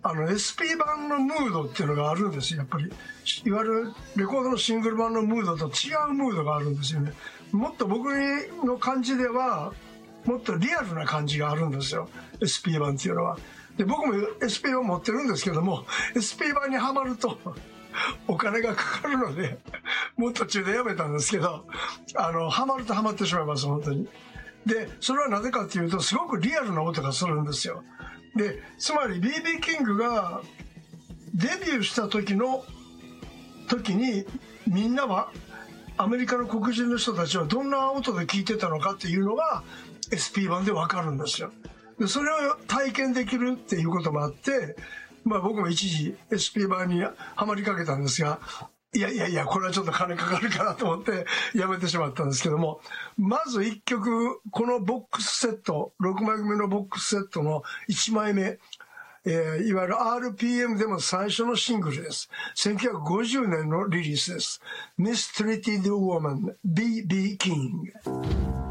SP 版のムードっていうのがあるんですよ。やっぱりいわゆるレコードのシングル版のムードと違うムードがあるんですよね。もっと僕の感じではもっとリアルな感じがあるんですよ、 SP 版っていうのは。で僕も SP 版持ってるんですけども、 SP 版にはまるとお金がかかるのでもう途中でやめたんですけど、はまるとはまってしまいます、本当に。でそれはなぜかっていうと、すごくリアルな音がするんですよ。でつまり BB キングがデビューした時にみんなはアメリカの黒人の人たちはどんな音で聴いてたのかっていうのが SP 版で分かるんですよ。でそれを体験できるっていうこともあって、僕も一時 SP 版にはまりかけたんですが、いやこれはちょっと金かかるかなと思ってやめてしまったんですけども、まず1曲このボックスセット、6枚組のボックスセットの1枚目、いわゆる RPM でも最初のシングルです。1950年のリリースです。Mistreated Woman BB King。